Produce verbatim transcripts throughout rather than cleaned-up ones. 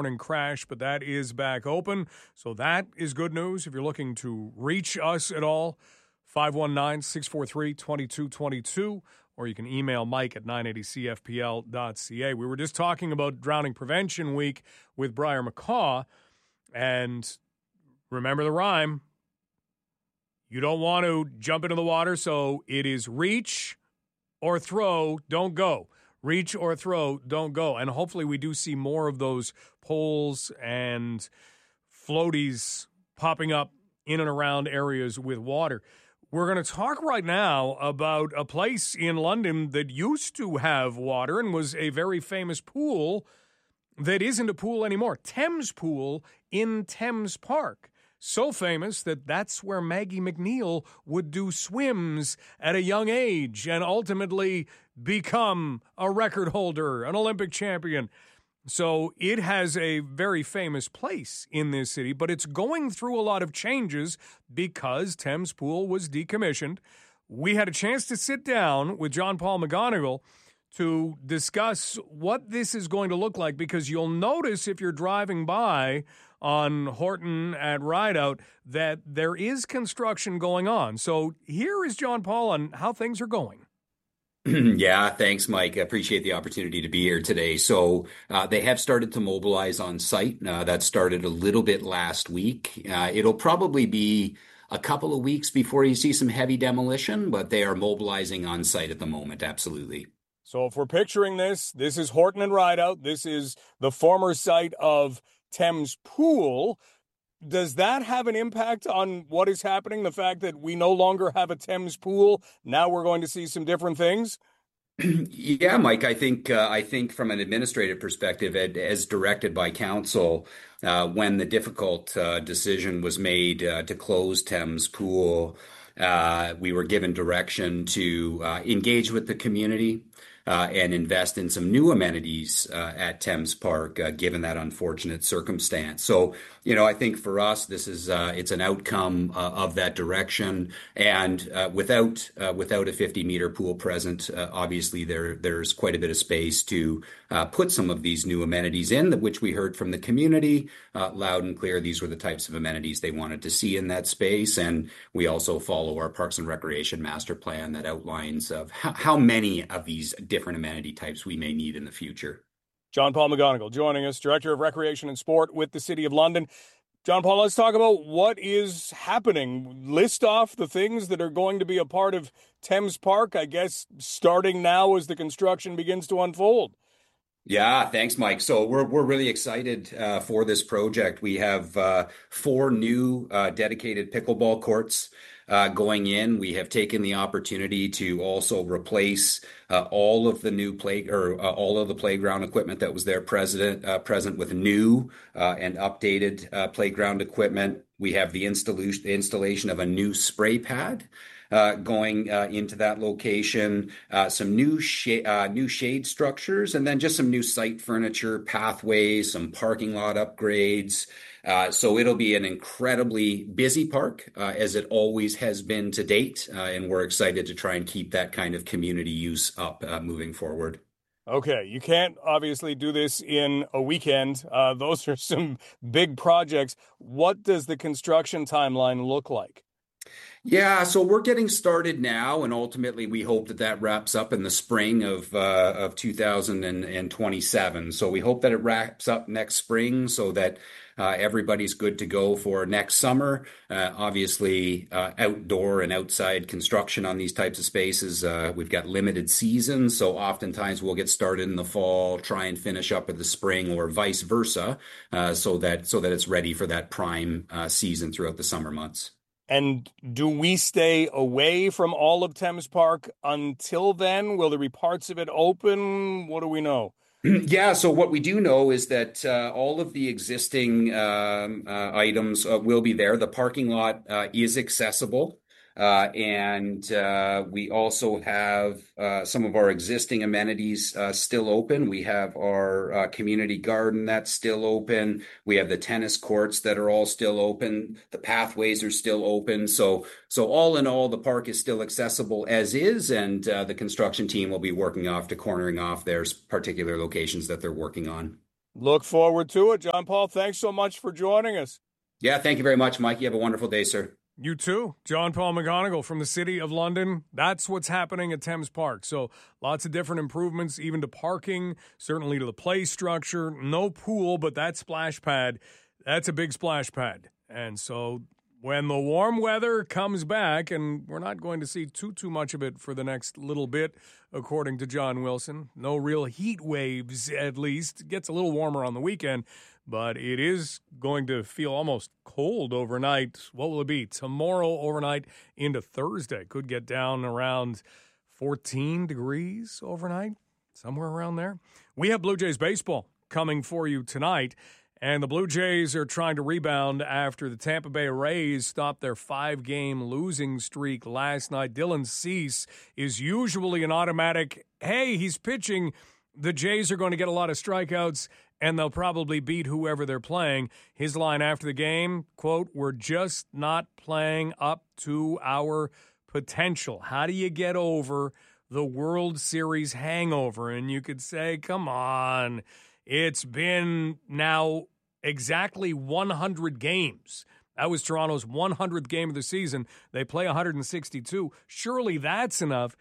morning crash, but that is back open. So that is good news. If you're looking to reach us at all, five one nine, six four three, two two two two, or you can email Mike at nine eighty C F P L dot C A. We were just talking about Drowning Prevention Week with Briar McCaw, and remember the rhyme. You don't want to jump into the water, so it is reach or throw, don't go. Reach or throw, don't go. And hopefully we do see more of those poles and floaties popping up in and around areas with water. We're going to talk right now about a place in London that used to have water and was a very famous pool that isn't a pool anymore. Thames Pool in Thames Park. So famous that that's where Maggie McNeil would do swims at a young age and ultimately become a record holder, an Olympic champion. So it has a very famous place in this city, but it's going through a lot of changes because Thames Pool was decommissioned. We had a chance to sit down with John Paul McGonigal to discuss what this is going to look like, because you'll notice if you're driving by on Horton at Rideout that there is construction going on. So here is John Paul on how things are going. Yeah, thanks, Mike. I appreciate the opportunity to be here today. So uh, they have started to mobilize on site. Uh, that started a little bit last week. Uh, it'll probably be a couple of weeks before you see some heavy demolition, but they are mobilizing on site at the moment. Absolutely. So if we're picturing this, this is Horton and Rideout. This is the former site of Thames Pool. Does that have an impact on what is happening? The fact that we no longer have a Thames Pool, now we're going to see some different things? Yeah, Mike, I think uh, I think from an administrative perspective, as directed by council, uh, when the difficult uh, decision was made uh, to close Thames Pool, uh, we were given direction to uh, engage with the community uh, and invest in some new amenities uh, at Thames Park, uh, given that unfortunate circumstance. So, you know, I think for us, this is uh, it's an outcome uh, of that direction. And uh, without uh, without a fifty meter pool present, uh, obviously there there's quite a bit of space to uh, put some of these new amenities in, which we heard from the community uh, loud and clear. These were the types of amenities they wanted to see in that space. And we also follow our Parks and Recreation Master Plan that outlines of how, how many of these different amenity types we may need in the future. John Paul McGonigal joining us, Director of Recreation and Sport with the City of London. John Paul, let's talk about what is happening. List off the things that are going to be a part of Thames Park, I guess, starting now as the construction begins to unfold. Yeah, thanks, Mike. So we're we're really excited uh, for this project. We have uh, four new uh, dedicated pickleball courts uh, going in. We have taken the opportunity to also replace uh, all of the new play or uh, all of the playground equipment that was there present uh, present with new uh, and updated uh, playground equipment. We have the installation installation of a new spray pad Uh, going uh, into that location, uh, some new sh- uh, new shade structures, and then just some new site furniture, pathways, some parking lot upgrades. Uh, so it'll be an incredibly busy park, uh, as it always has been to date, uh, and we're excited to try and keep that kind of community use up uh, moving forward. Okay, you can't obviously do this in a weekend. Uh, those are some big projects. What does the construction timeline look like? Yeah, so we're getting started now, and ultimately we hope that that wraps up in the spring of uh, of two thousand twenty-seven. So we hope that it wraps up next spring so that uh, everybody's good to go for next summer. Uh, obviously, uh, outdoor and outside construction on these types of spaces, uh, we've got limited seasons, so oftentimes we'll get started in the fall, try and finish up in the spring, or vice versa, uh, so that so that it's ready for that prime uh, season throughout the summer months. And do we stay away from all of Thames Park until then? Will there be parts of it open? What do we know? Yeah, so what we do know is that uh, all of the existing um, uh, items uh, will be there. The parking lot uh, is accessible. Uh, and uh, we also have uh, some of our existing amenities uh, still open. We have our uh, community garden that's still open. We have the tennis courts that are all still open. The pathways are still open. So, so all in all, the park is still accessible as is, and uh, the construction team will be working off to cornering off their particular locations that they're working on. Look forward to it. John Paul, thanks so much for joining us. Yeah, thank you very much, Mike. You have a wonderful day, sir. You too. John Paul McGonigal from the City of London. That's what's happening at Thames Park. So lots of different improvements, even to parking, certainly to the play structure. No pool, but that splash pad, that's a big splash pad. And so when the warm weather comes back, and we're not going to see too, too much of it for the next little bit, according to John Wilson. No real heat waves, at least. It gets a little warmer on the weekend. But it is going to feel almost cold overnight. What will it be? Tomorrow overnight into Thursday. Could get down around fourteen degrees overnight, somewhere around there. We have Blue Jays baseball coming for you tonight. And the Blue Jays are trying to rebound after the Tampa Bay Rays stopped their five-game losing streak last night. Dylan Cease is usually an automatic, hey, he's pitching. The Jays are going to get a lot of strikeouts, and they'll probably beat whoever they're playing. His line after the game, quote, we're just not playing up to our potential. How do you get over the World Series hangover? And you could say, come on, it's been now exactly one hundred games. That was Toronto's one hundredth game of the season. They play one hundred sixty-two. Surely that's enough.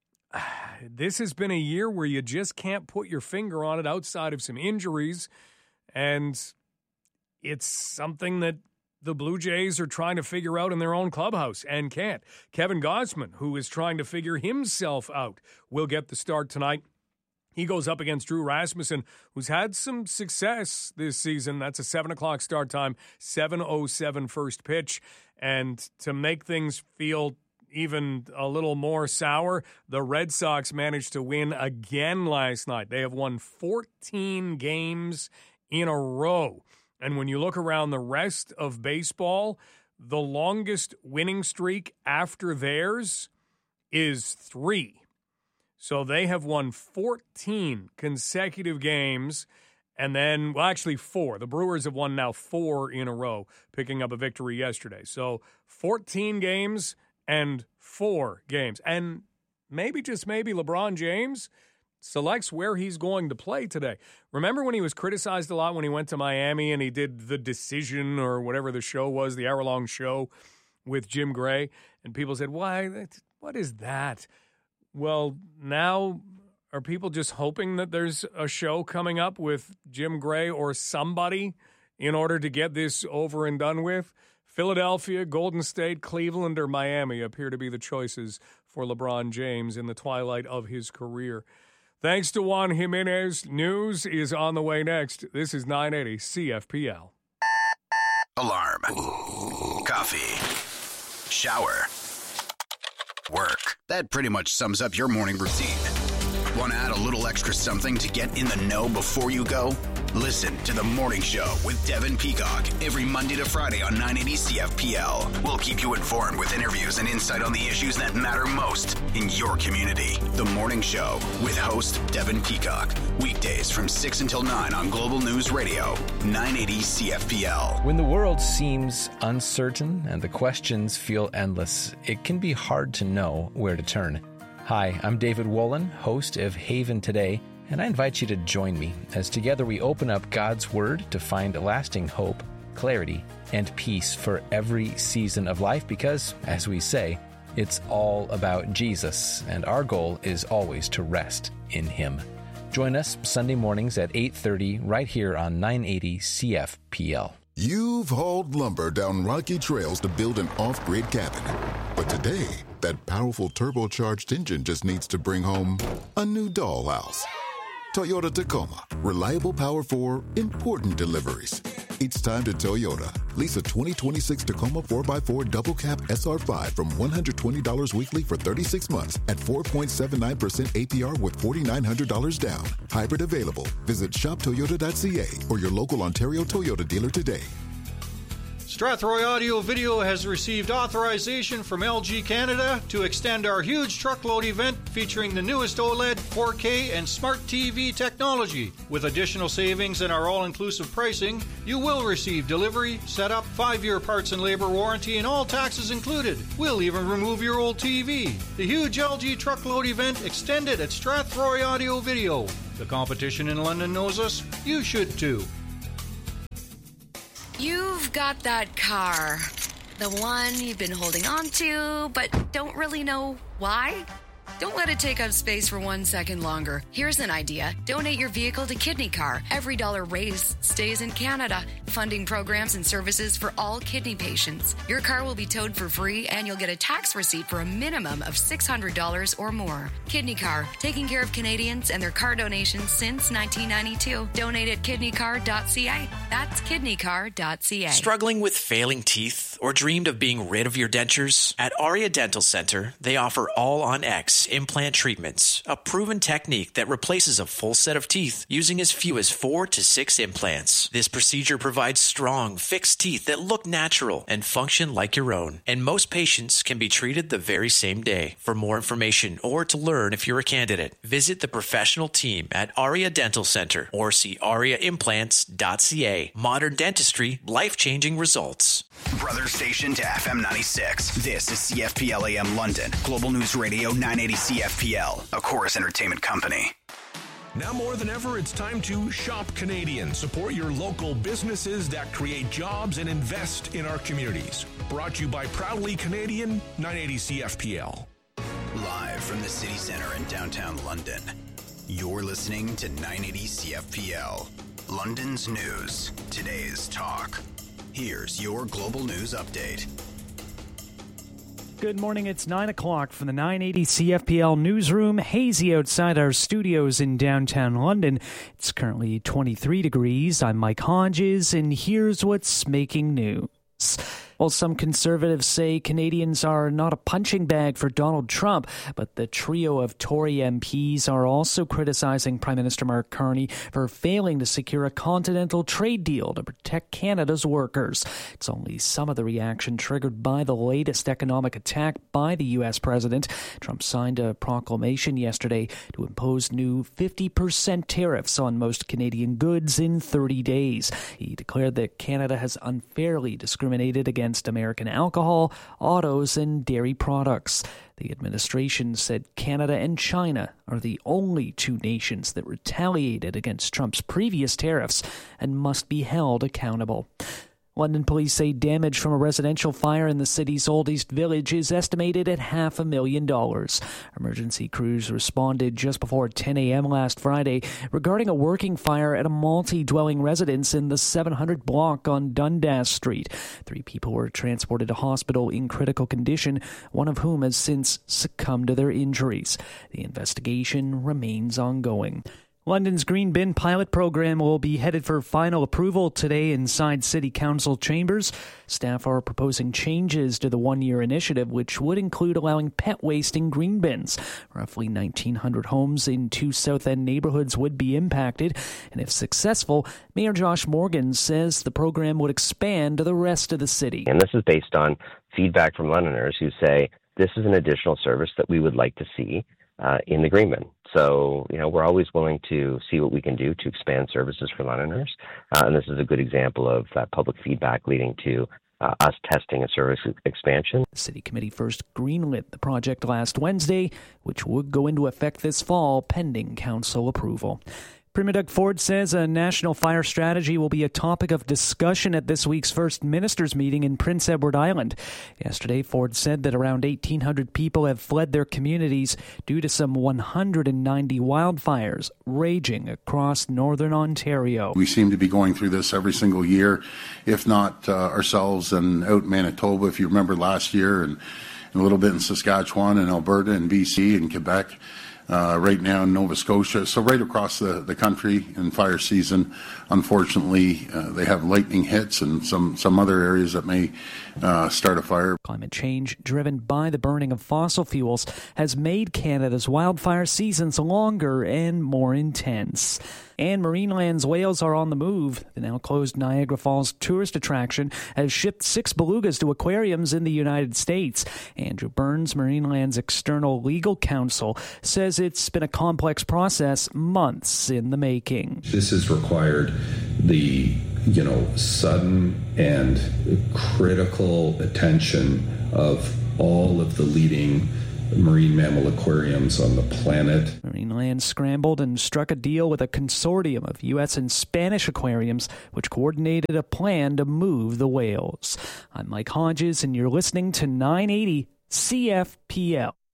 This has been a year where you just can't put your finger on it outside of some injuries, and it's something that the Blue Jays are trying to figure out in their own clubhouse and can't. Kevin Gausman, who is trying to figure himself out, will get the start tonight. He goes up against Drew Rasmussen, who's had some success this season. That's a seven o'clock start time, seven oh seven first pitch. And to make things feel even a little more sour, the Red Sox managed to win again last night. They have won fourteen games in a row. And when you look around the rest of baseball, the longest winning streak after theirs is three. So they have won fourteen consecutive games, and then, well, actually four. The Brewers have won now four in a row, picking up a victory yesterday. So fourteen games and four games. And maybe, just maybe, LeBron James selects where he's going to play today. Remember when he was criticized a lot when he went to Miami and he did The Decision or whatever the show was, the hour-long show with Jim Gray? And people said, why, what is that? Well, now are people just hoping that there's a show coming up with Jim Gray or somebody in order to get this over and done with? Philadelphia, Golden State, Cleveland, or Miami appear to be the choices for LeBron James in the twilight of his career. Thanks to Juan Jimenez. News is on the way next. This is nine eighty C F P L. Alarm. Coffee. Shower. Work. That pretty much sums up your morning routine. Want to add a little extra something to get in the know before you go? Listen to The Morning Show with Devin Peacock every Monday to Friday on nine eighty C F P L. We'll keep you informed with interviews and insight on the issues that matter most in your community. The Morning Show with host Devin Peacock. Weekdays from six until nine on Global News Radio, nine eighty C F P L. When the world seems uncertain and the questions feel endless, it can be hard to know where to turn. Hi, I'm David Wolin, host of Haven Today, and I invite you to join me as together we open up God's Word to find lasting hope, clarity, and peace for every season of life because, as we say, it's all about Jesus, and our goal is always to rest in Him. Join us Sunday mornings at eight thirty right here on nine eighty C F P L. You've hauled lumber down rocky trails to build an off-grid cabin. But today, that powerful turbocharged engine just needs to bring home a new dollhouse. Toyota Tacoma. Reliable power for important deliveries. It's time to Toyota. Lease a twenty twenty-six Tacoma four by four Double Cab S R five from one hundred twenty dollars weekly for thirty-six months at four point seven nine percent A P R with four thousand nine hundred dollars down. Hybrid available. Visit shop toyota dot c a or your local Ontario Toyota dealer today. Strathroy Audio Video has received authorization from L G Canada to extend our huge truckload event featuring the newest OLED, four K, and Smart T V technology. With additional savings and our all-inclusive pricing, you will receive delivery, setup, five-year parts and labor warranty, and all taxes included. We'll even remove your old T V. The huge L G truckload event extended at Strathroy Audio Video. The competition in London knows us. You should too. You've got that car. The one you've been holding on to, but don't really know why? Don't let it take up space for one second longer. Here's an idea. Donate your vehicle to Kidney Car. Every dollar raised stays in Canada, funding programs and services for all kidney patients. Your car will be towed for free, and you'll get a tax receipt for a minimum of six hundred dollars or more. Kidney Car, taking care of Canadians and their car donations since nineteen ninety-two. Donate at kidney car dot c a. That's kidney car dot c a. Struggling with failing teeth or dreamed of being rid of your dentures? At Aria Dental Center, they offer All-on-X implant treatments, a proven technique that replaces a full set of teeth using as few as four to six implants. This procedure provides strong, fixed teeth that look natural and function like your own. And most patients can be treated the very same day. For more information or to learn if you're a candidate, visit the professional team at Aria Dental Center or see aria implants dot c a. Modern dentistry, life-changing results. Brother station to F M ninety-six. This is C F P L A M London. Global News Radio nine eighty C F P L, a Chorus Entertainment company. Now more than ever, it's time to shop Canadian. Support your local businesses that create jobs and invest in our communities. Brought to you by Proudly Canadian, nine eighty C F P L. Live from the city center in downtown London, you're listening to nine eighty C F P L. London's news, today's talk. Here's your global news update. Good morning, it's nine o'clock from the nine eighty C F P L newsroom. Hazy outside our studios in downtown London. It's currently twenty-three degrees. I'm Mike Hodges, and here's what's making news. Well, some conservatives say Canadians are not a punching bag for Donald Trump, but the trio of Tory M Ps are also criticizing Prime Minister Mark Carney for failing to secure a continental trade deal to protect Canada's workers. It's only some of the reaction triggered by the latest economic attack by the U S president. Trump signed a proclamation yesterday to impose new fifty percent tariffs on most Canadian goods in thirty days. He declared that Canada has unfairly discriminated against against American alcohol, autos, and dairy products. The administration said Canada and China are the only two nations that retaliated against Trump's previous tariffs and must be held accountable. London police say damage from a residential fire in the city's Old East Village is estimated at half a million dollars. Emergency crews responded just before ten a.m. last Friday regarding a working fire at a multi-dwelling residence in the seven hundred block on Dundas Street. Three people were transported to hospital in critical condition, one of whom has since succumbed to their injuries. The investigation remains ongoing. London's Green Bin pilot program will be headed for final approval today inside City Council chambers. Staff are proposing changes to the one-year initiative, which would include allowing pet waste in green bins. Roughly nineteen hundred homes in two South End neighborhoods would be impacted, and if successful, Mayor Josh Morgan says the program would expand to the rest of the city. And this is based on feedback from Londoners who say this is an additional service that we would like to see uh, in the green bin. So, you know, we're always willing to see what we can do to expand services for Londoners. Uh, and this is a good example of that public feedback leading to uh, us testing a service expansion. The city committee first greenlit the project last Wednesday, which would go into effect this fall pending council approval. Premier Doug Ford says a national fire strategy will be a topic of discussion at this week's First Ministers meeting in Prince Edward Island. Yesterday, Ford said that around eighteen hundred people have fled their communities due to some one hundred ninety wildfires raging across northern Ontario. We seem to be going through this every single year, if not uh, ourselves and out in Manitoba, if you remember last year, and, and a little bit in Saskatchewan and Alberta and B C and Quebec. Uh, right now in Nova Scotia, so right across the, the country in fire season, unfortunately, uh, they have lightning hits and some, some other areas that may uh, start a fire. Climate change driven by the burning of fossil fuels has made Canada's wildfire seasons longer and more intense. And Marineland's whales are on the move. The now-closed Niagara Falls tourist attraction has shipped six belugas to aquariums in the United States. Andrew Burns, Marineland's external legal counsel, says it's been a complex process, months in the making. This has required the, you know, sudden and critical attention of all of the leading marine mammal aquariums on the planet. Marineland scrambled and struck a deal with a consortium of U S and Spanish aquariums, which coordinated a plan to move the whales. I'm Mike Hodges, and you're listening to nine eighty C F P L.